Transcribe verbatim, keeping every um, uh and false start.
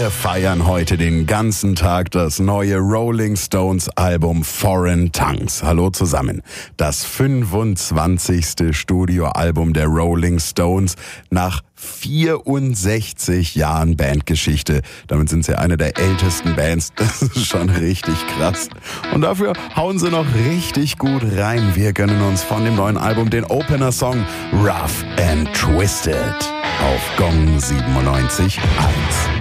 Wir feiern heute den ganzen Tag das neue Rolling Stones Album Foreign Tongues. Hallo zusammen. Das fünfundzwanzigste Studioalbum der Rolling Stones nach vierundsechzig Jahren Bandgeschichte. Damit sind sie eine der ältesten Bands. Das ist schon richtig krass. Und dafür hauen sie noch richtig gut rein. Wir gönnen uns von dem neuen Album den Opener-Song Rough and Twisted auf Gong siebenundneunzig Komma eins.